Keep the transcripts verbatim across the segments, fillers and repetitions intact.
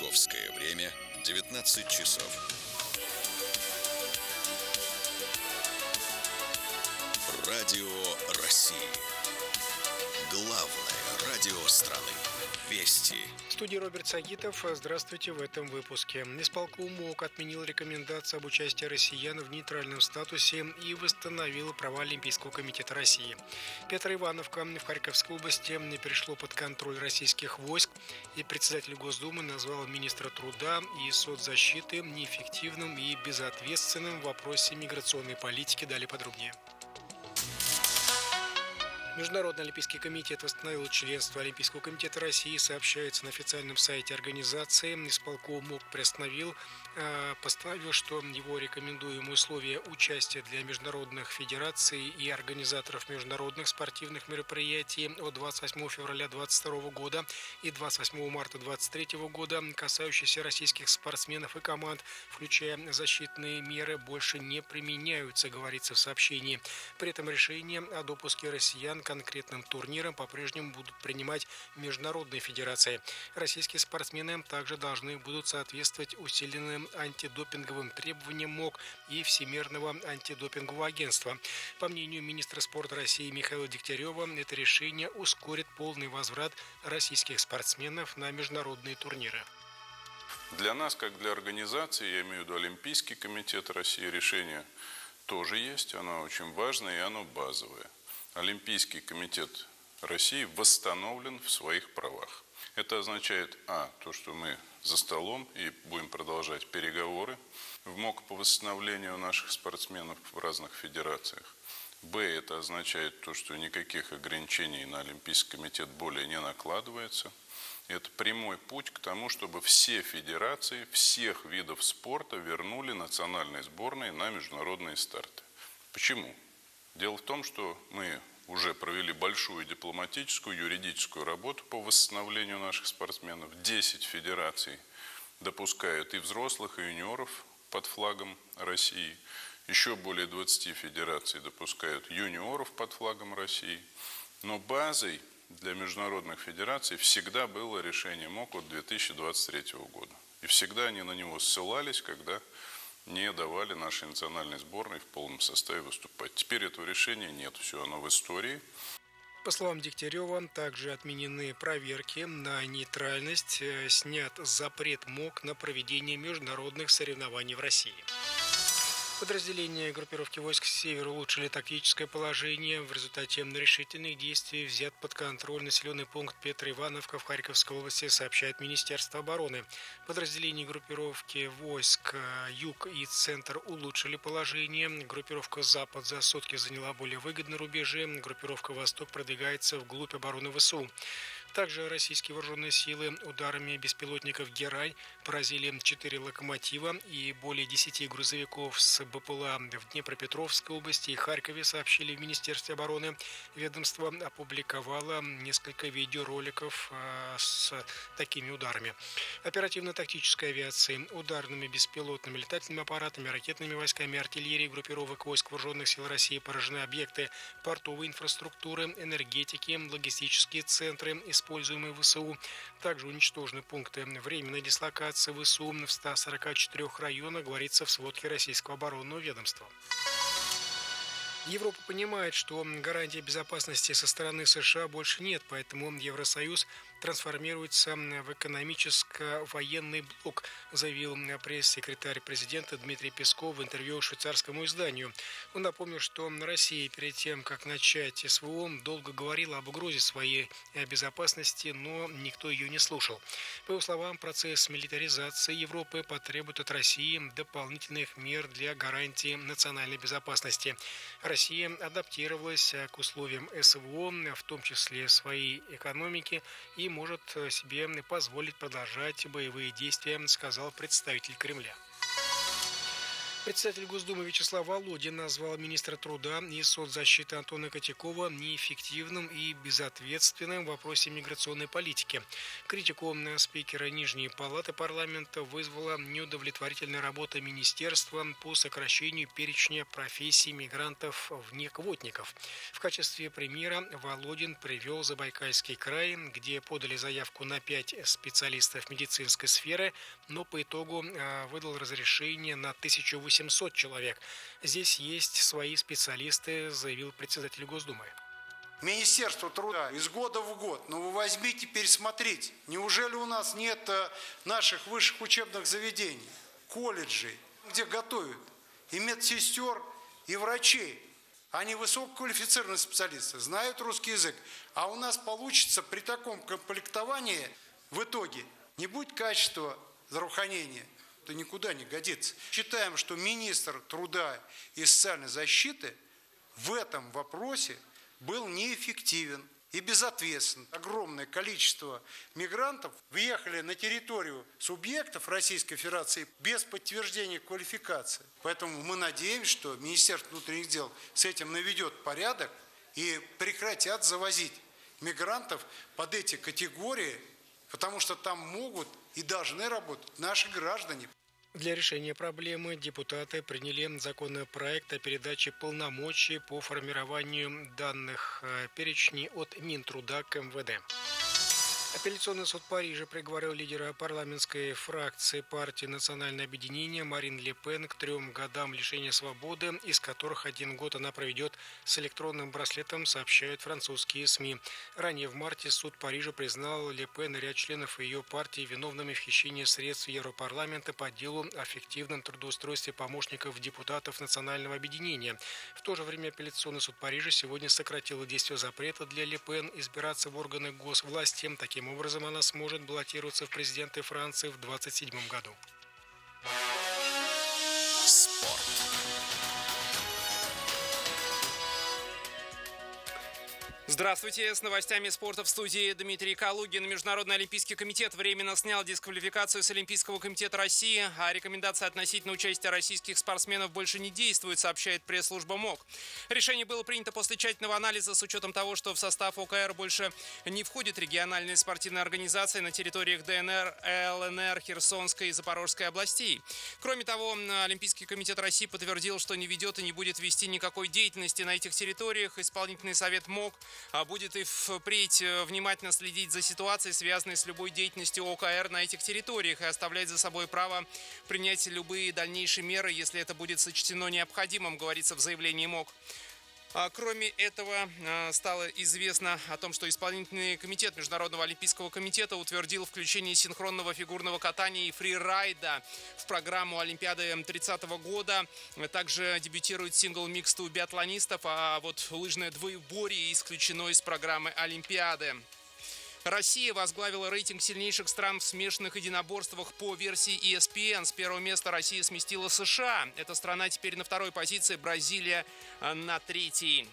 Московское время девятнадцать часов. Радио России. Главное радио страны. Вести. В студии Роберт Сагитов. Здравствуйте в этом выпуске. Исполком МОК отменил рекомендацию об участии россиян в нейтральном статусе и восстановил права Олимпийского комитета России. Петроивановка в Харьковской области перешло под контроль российских войск, и председатель Госдумы назвал министра труда и соцзащиты неэффективным и безответственным в вопросе миграционной политики. Далее подробнее. Международный олимпийский комитет восстановил членство Олимпийского комитета России, сообщается на официальном сайте организации. Исполком МОК приостановил, э, постановил, что его рекомендуемые условия участия для международных федераций и организаторов международных спортивных мероприятий от двадцать восьмого февраля две тысячи двадцать второго года и двадцать восьмого марта две тысячи двадцать третьего года, касающиеся российских спортсменов и команд, включая защитные меры, больше не применяются, говорится в сообщении. При этом решение о допуске россиян конкретным турнирам по-прежнему будут принимать международные федерации. Российские спортсмены также должны будут соответствовать усиленным антидопинговым требованиям МОК и Всемирного антидопингового агентства. По мнению министра спорта России Михаила Дегтярева, это решение ускорит полный возврат российских спортсменов на международные турниры. Для нас, как для организации, я имею в виду Олимпийский комитет России, решение тоже есть, оно очень важное и оно базовое. Олимпийский комитет России восстановлен в своих правах. Это означает, а, то, что мы за столом и будем продолжать переговоры в МОК по восстановлению наших спортсменов в разных федерациях. Б, это означает то, что никаких ограничений на Олимпийский комитет более не накладывается. Это прямой путь к тому, чтобы все федерации всех видов спорта вернули национальные сборные на международные старты. Почему? Дело в том, что мы уже провели большую дипломатическую, юридическую работу по восстановлению наших спортсменов. десять федераций допускают и взрослых, и юниоров под флагом России. Еще более двадцати федераций допускают юниоров под флагом России. Но базой для международных федераций всегда было решение МОК от две тысячи двадцать третьего года. И всегда они на него ссылались, когда не давали нашей национальной сборной в полном составе выступать. Теперь этого решения нет, все оно в истории. По словам Дегтярева, также отменены проверки на нейтральность, снят запрет МОК на проведение международных соревнований в России. Подразделения группировки войск «Север» улучшили тактическое положение. В результате решительных действий взят под контроль населенный пункт Петроивановка в Харьковской области, сообщает Министерство обороны. Подразделения группировки войск «Юг» и «Центр» улучшили положение. Группировка «Запад» за сутки заняла более выгодные рубежи. Группировка «Восток» продвигается вглубь обороны ВСУ. Также российские вооруженные силы ударами беспилотников «Герань» поразили четыре локомотива и более десяти грузовиков с БПЛА в Днепропетровской области и Харькове, сообщили в Министерстве обороны. Ведомство опубликовало несколько видеороликов с такими ударами. Оперативно-тактической авиацией, ударными беспилотными летательными аппаратами, ракетными войсками, артиллерией группировок войск вооруженных сил России поражены объекты портовой инфраструктуры, энергетики, логистические центры, используемые ВСУ. Также уничтожены пункты временной дислокации ВСУ в ста сорока четырёх районах, говорится в сводке российского оборонного ведомства. Европа понимает, что гарантии безопасности со стороны США больше нет, поэтому Евросоюз трансформируется в экономическо-военный блок, заявил пресс-секретарь президента Дмитрий Песков в интервью швейцарскому изданию. Он напомнил, что Россия перед тем, как начать СВО, долго говорила об угрозе своей безопасности, но никто ее не слушал. По его словам, процесс милитаризации Европы потребует от России дополнительных мер для гарантии национальной безопасности. Россия адаптировалась к условиям СВО, в том числе своей экономики, и может себе позволить продолжать боевые действия, сказал представитель Кремля. Председатель Госдумы Вячеслав Володин назвал министра труда и соцзащиты Антона Котякова неэффективным и безответственным в вопросе миграционной политики. Критику спикера Нижней палаты парламента вызвала неудовлетворительная работа министерства по сокращению перечня профессий мигрантов-внеквотников. В качестве примера Володин привел Забайкальский край, где подали заявку на пять специалистов медицинской сферы, но по итогу выдал разрешение на тысячу восемьсот человек. Здесь есть свои специалисты, заявил председатель Госдумы. Министерство труда из года в год, но вы возьмите, пересмотрите. Неужели у нас нет наших высших учебных заведений, колледжей, где готовят и медсестер, и врачей? Они высококвалифицированные специалисты, знают русский язык. А у нас получится при таком комплектовании в итоге не будет качества здравоохранения. Это никуда не годится. Считаем, что министр труда и социальной защиты в этом вопросе был неэффективен и безответственен. Огромное количество мигрантов въехали на территорию субъектов Российской Федерации без подтверждения квалификации. Поэтому мы надеемся, что Министерство внутренних дел с этим наведет порядок и прекратят завозить мигрантов под эти категории, потому что там могут и должны работать наши граждане. Для решения проблемы депутаты приняли законопроект о передаче полномочий по формированию данных перечней от Минтруда к эм вэ дэ. Апелляционный суд Парижа приговорил лидера парламентской фракции партии «Национальное объединение» Марин Ле Пен к трем годам лишения свободы, из которых один год она проведет с электронным браслетом, сообщают французские СМИ. Ранее в марте суд Парижа признал Ле Пен и ряд членов ее партии виновными в хищении средств Европарламента по делу о фиктивном трудоустройстве помощников депутатов Национального объединения. В то же время апелляционный суд Парижа сегодня сократил действие запрета для Ле Пен избираться в органы госвласти. Таким Таким образом, она сможет баллотироваться в президенты Франции в двадцать седьмом году. Спорт. Здравствуйте. С новостями спорта в студии Дмитрий Калугин. Международный олимпийский комитет временно снял дисквалификацию с Олимпийского комитета России, а рекомендация относительно участия российских спортсменов больше не действует, сообщает пресс-служба МОК. Решение было принято после тщательного анализа с учетом того, что в состав о ка эр больше не входят региональные спортивные организации на территориях дэ эн эр, эл эн эр, Херсонской и Запорожской областей. Кроме того, Олимпийский комитет России подтвердил, что не ведет и не будет вести никакой деятельности на этих территориях. Исполнительный совет МОК будет и впредь внимательно следить за ситуацией, связанной с любой деятельностью о ка эр на этих территориях, и оставлять за собой право принять любые дальнейшие меры, если это будет сочтено необходимым, говорится в заявлении МОК. Кроме этого, стало известно о том, что исполнительный комитет Международного олимпийского комитета утвердил включение синхронного фигурного катания и фрирайда в программу Олимпиады тридцатого года. Также дебютирует сингл микст у биатлонистов, а вот лыжное двоеборье исключено из программы Олимпиады. Россия возглавила рейтинг сильнейших стран в смешанных единоборствах по версии и эс пи эн. С первого места Россия сместила США. Эта страна теперь на второй позиции, Бразилия на третьей.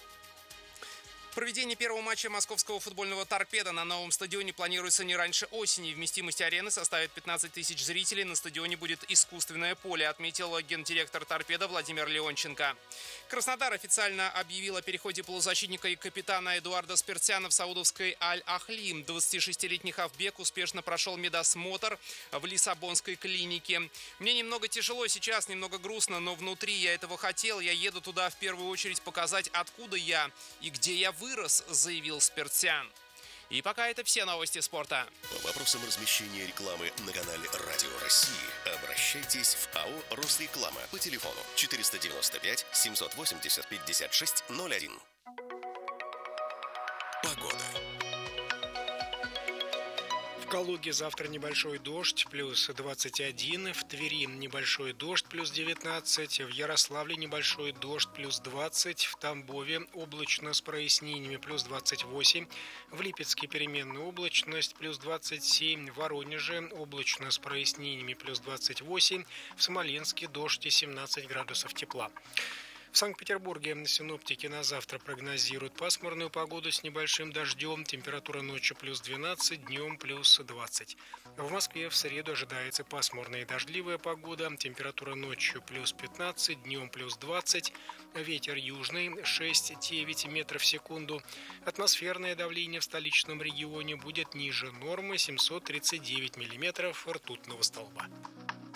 Проведение первого матча московского футбольного «Торпедо» на новом стадионе планируется не раньше осени. Вместимость арены составит пятнадцать тысяч зрителей. На стадионе будет искусственное поле, отметил гендиректор «Торпедо» Владимир Леонченко. Краснодар официально объявил о переходе полузащитника и капитана Эдуарда Спиртяна в саудовской Аль-Ахли. двадцатишестилетний хавбек успешно прошел медосмотр в Лиссабонской клинике. «Мне немного тяжело сейчас, немного грустно, но внутри я этого хотел. Я еду туда в первую очередь показать, откуда я и где я вырос», заявил Спиртян. И пока это все новости спорта. По вопросам размещения рекламы на канале Радио России обращайтесь в а о «Росреклама» по телефону четыреста девяносто пять семьсот восемьдесят пятьдесят шесть ноль один. Погода. В Калуге завтра небольшой дождь, плюс двадцать один. В Твери небольшой дождь, плюс девятнадцать. В Ярославле небольшой дождь, плюс двадцать. В Тамбове облачно с прояснениями, плюс двадцать восемь. В Липецке переменная облачность, плюс двадцать семь. В Воронеже облачно с прояснениями, плюс двадцать восемь. В Смоленске дождь и семнадцать градусов тепла. В Санкт-Петербурге синоптики на завтра прогнозируют пасмурную погоду с небольшим дождем. Температура ночью плюс двенадцать, днем плюс двадцать. В Москве в среду ожидается пасмурная и дождливая погода. Температура ночью плюс пятнадцать, днем плюс двадцать. Ветер южный шесть-девять метров в секунду. Атмосферное давление в столичном регионе будет ниже нормы семьсот тридцать девять миллиметров ртутного столба.